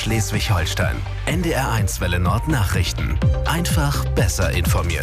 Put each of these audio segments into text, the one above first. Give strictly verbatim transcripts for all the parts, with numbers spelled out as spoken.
Schleswig-Holstein. N D R eins Welle Nord Nachrichten. Einfach besser informiert.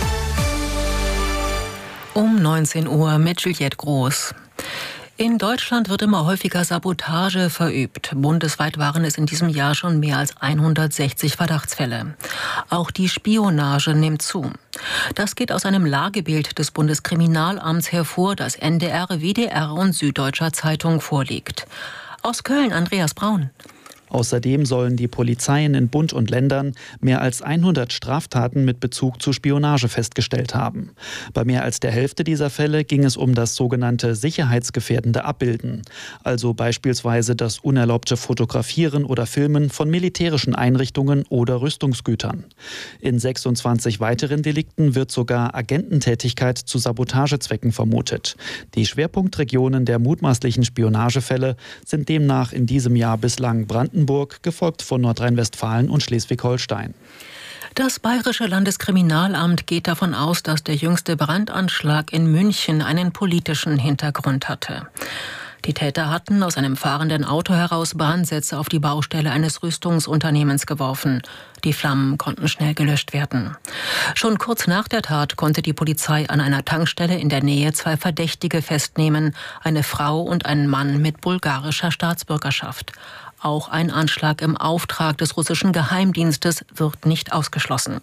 Um neunzehn Uhr mit Juliette Groß. In Deutschland wird immer häufiger Sabotage verübt. Bundesweit waren es in diesem Jahr schon mehr als hundertsechzig Verdachtsfälle. Auch die Spionage nimmt zu. Das geht aus einem Lagebild des Bundeskriminalamts hervor, das N D R, W D R und Süddeutscher Zeitung vorliegt. Aus Köln Andreas Braun. Außerdem sollen die Polizeien in Bund und Ländern mehr als hundert Straftaten mit Bezug zu Spionage festgestellt haben. Bei mehr als der Hälfte dieser Fälle ging es um das sogenannte sicherheitsgefährdende Abbilden, also beispielsweise das unerlaubte Fotografieren oder Filmen von militärischen Einrichtungen oder Rüstungsgütern. In sechsundzwanzig weiteren Delikten wird sogar Agententätigkeit zu Sabotagezwecken vermutet. Die Schwerpunktregionen der mutmaßlichen Spionagefälle sind demnach in diesem Jahr bislang Brandenburg, gefolgt von Nordrhein-Westfalen und Schleswig-Holstein. Das Bayerische Landeskriminalamt geht davon aus, dass der jüngste Brandanschlag in München einen politischen Hintergrund hatte. Die Täter hatten aus einem fahrenden Auto heraus Brandsätze auf die Baustelle eines Rüstungsunternehmens geworfen. Die Flammen konnten schnell gelöscht werden. Schon kurz nach der Tat konnte die Polizei an einer Tankstelle in der Nähe zwei Verdächtige festnehmen, eine Frau und einen Mann mit bulgarischer Staatsbürgerschaft. Auch ein Anschlag im Auftrag des russischen Geheimdienstes wird nicht ausgeschlossen.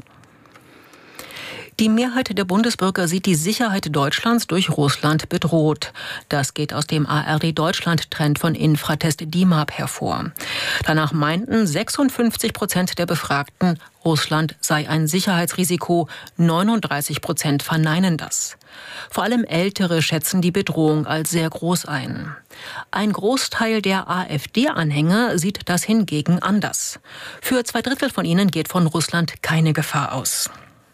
Die Mehrheit der Bundesbürger sieht die Sicherheit Deutschlands durch Russland bedroht. Das geht aus dem A R D-Deutschland-Trend von Infratest D I M A P hervor. Danach meinten sechsundfünfzig Prozent der Befragten, Russland sei ein Sicherheitsrisiko, neununddreißig Prozent verneinen das. Vor allem Ältere schätzen die Bedrohung als sehr groß ein. Ein Großteil der AfD-Anhänger sieht das hingegen anders. Für zwei Drittel von ihnen geht von Russland keine Gefahr aus.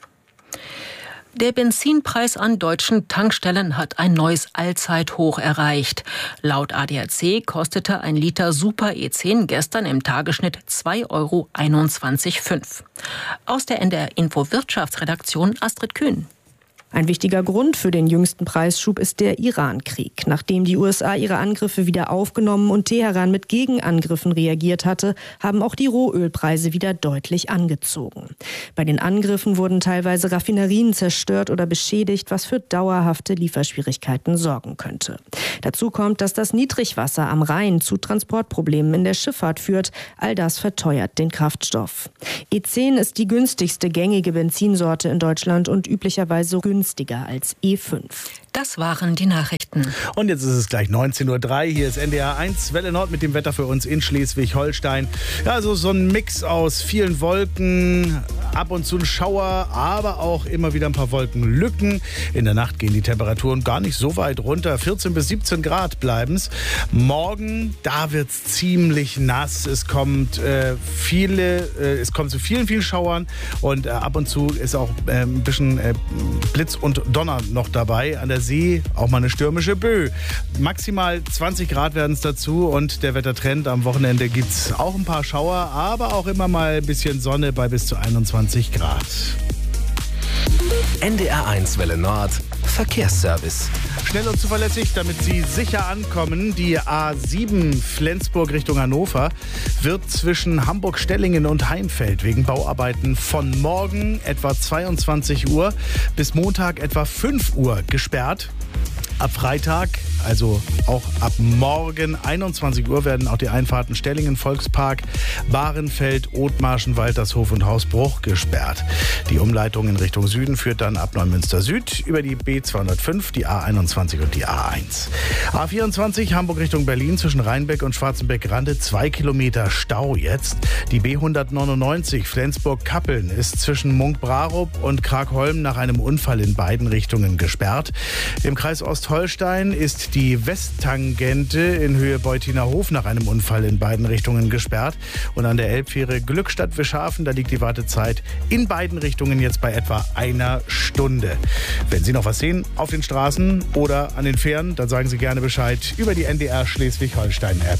Der Benzinpreis an deutschen Tankstellen hat ein neues Allzeithoch erreicht. Laut A D A C kostete ein Liter Super E zehn gestern im Tagesschnitt zwei Euro einundzwanzig Komma fünf. Aus der N D R Info Wirtschaftsredaktion Astrid Kühn. Ein wichtiger Grund für den jüngsten Preisschub ist der Iran-Krieg. Nachdem die U S A ihre Angriffe wieder aufgenommen und Teheran mit Gegenangriffen reagiert hatte, haben auch die Rohölpreise wieder deutlich angezogen. Bei den Angriffen wurden teilweise Raffinerien zerstört oder beschädigt, was für dauerhafte Lieferschwierigkeiten sorgen könnte. Dazu kommt, dass das Niedrigwasser am Rhein zu Transportproblemen in der Schifffahrt führt. All das verteuert den Kraftstoff. E zehn ist die günstigste gängige Benzinsorte in Deutschland und üblicherweise günstiger als E fünf. Das waren die Nachrichten. Und jetzt ist es gleich neunzehn Uhr drei. Hier ist N D R eins Welle Nord mit dem Wetter für uns in Schleswig-Holstein. Ja, also so ein Mix aus vielen Wolken, ab und zu ein Schauer, aber auch immer wieder ein paar Wolkenlücken. In der Nacht gehen die Temperaturen gar nicht so weit runter. vierzehn bis siebzehn Grad bleiben's. Morgen, da wird's ziemlich nass. Es kommt äh, viele, äh, es kommt zu vielen, vielen Schauern und äh, ab und zu ist auch äh, ein bisschen äh, Blitz und Donner noch dabei. An der See auch mal eine stürmische Böe. Maximal zwanzig Grad werden es dazu und der Wettertrend am Wochenende gibt es auch ein paar Schauer, aber auch immer mal ein bisschen Sonne bei bis zu einundzwanzig Grad. N D R eins Welle Nord Verkehrsservice. Schnell und zuverlässig, damit Sie sicher ankommen. Die A sieben Flensburg Richtung Hannover wird zwischen Hamburg-Stellingen und Heimfeld wegen Bauarbeiten von morgen etwa zweiundzwanzig Uhr bis Montag etwa fünf Uhr gesperrt. Ab Freitag, also auch ab morgen einundzwanzig Uhr, werden auch die Einfahrten Stellingen, Volkspark, Bahrenfeld, Othmarschen, Waltershof und Hausbruch gesperrt. Die Umleitung in Richtung Süden führt dann ab Neumünster Süd über die B zweihundertfünf, die A einundzwanzig und die A eins. A vierundzwanzig Hamburg Richtung Berlin zwischen Rheinbeck und Schwarzenbeck-Rande, zwei Kilometer Stau jetzt. Die B hundertneunundneunzig Flensburg-Kappeln ist zwischen Munk-Brarup und Kragholm nach einem Unfall in beiden Richtungen gesperrt. Im Kreis Ostholstein ist die Westtangente in Höhe Beutiner Hof nach einem Unfall in beiden Richtungen gesperrt. Und an der Elbfähre Glückstadt-Wischhafen, da liegt die Wartezeit in beiden Richtungen jetzt bei etwa einer Stunde. Wenn Sie noch was sehen auf den Straßen oder an den Fähren, dann sagen Sie gerne Bescheid über die N D R Schleswig-Holstein-App.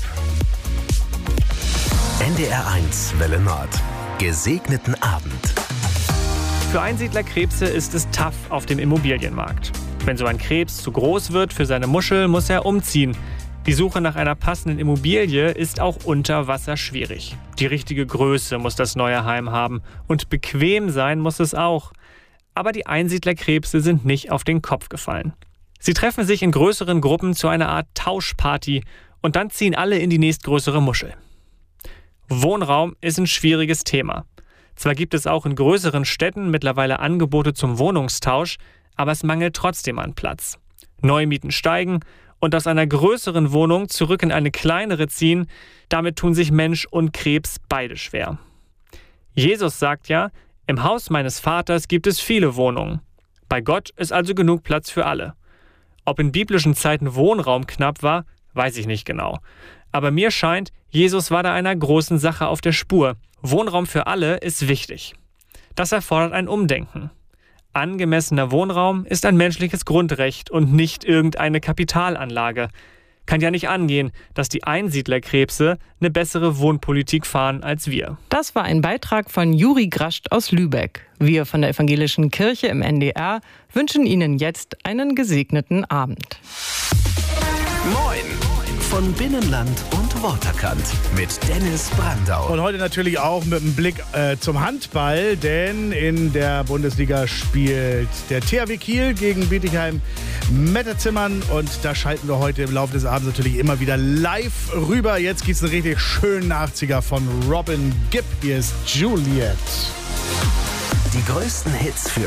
N D R eins Welle Nord. Gesegneten Abend. Für Einsiedlerkrebse ist es tough auf dem Immobilienmarkt. Wenn so ein Krebs zu groß wird für seine Muschel, muss er umziehen. Die Suche nach einer passenden Immobilie ist auch unter Wasser schwierig. Die richtige Größe muss das neue Heim haben und bequem sein muss es auch. Aber die Einsiedlerkrebse sind nicht auf den Kopf gefallen. Sie treffen sich in größeren Gruppen zu einer Art Tauschparty und dann ziehen alle in die nächstgrößere Muschel. Wohnraum ist ein schwieriges Thema. Zwar gibt es auch in größeren Städten mittlerweile Angebote zum Wohnungstausch, aber es mangelt trotzdem an Platz. Neumieten steigen und aus einer größeren Wohnung zurück in eine kleinere ziehen, damit tun sich Mensch und Krebs beide schwer. Jesus sagt ja, im Haus meines Vaters gibt es viele Wohnungen. Bei Gott ist also genug Platz für alle. Ob in biblischen Zeiten Wohnraum knapp war, weiß ich nicht genau. Aber mir scheint, Jesus war da einer großen Sache auf der Spur. Wohnraum für alle ist wichtig. Das erfordert ein Umdenken. Angemessener Wohnraum ist ein menschliches Grundrecht und nicht irgendeine Kapitalanlage. Kann ja nicht angehen, dass die Einsiedlerkrebse eine bessere Wohnpolitik fahren als wir. Das war ein Beitrag von Juri Grascht aus Lübeck. Wir von der Evangelischen Kirche im N D R wünschen Ihnen jetzt einen gesegneten Abend. Moin von Binnenland und Waterkant mit Dennis Brandau. Und heute natürlich auch mit einem Blick äh, zum Handball, denn in der Bundesliga spielt der T H W Kiel gegen Bietigheim-Metterzimmern und da schalten wir heute im Laufe des Abends natürlich immer wieder live rüber. Jetzt gibt es einen richtig schönen achtziger von Robin Gibb. Hier ist Juliet. Die größten Hits für